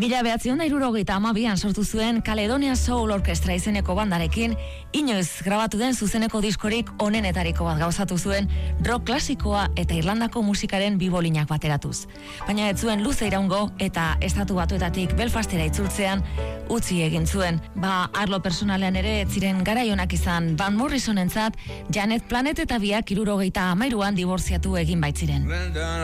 1972an sortu zuen Caledonia Soul Orchestra izeneko bandarekin, inoiz grabatu den zuzeneko diskorik onenetariko bat gauzatu zuen, rock klasikoa eta Irlandako musikaren bibolinak bateratuz. Baina ez zuen luze iraungo eta Estatu Batuetatik Belfastera itzultzean utzi egin zuen. Arlo personalean ere ez ziren garaionak izan. Van Morrisonentzat Janet Planet eta biak 73an dibortziatu egin baitziren.